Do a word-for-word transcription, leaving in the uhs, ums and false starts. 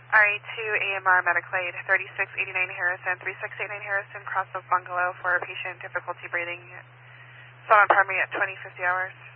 R A two A M R medical aid, thirty-six eighty-nine Harrison, thirty-six eighty-nine Harrison, Cross of Bungalow for patient difficulty breathing. Saw on primary at twenty fifty hours.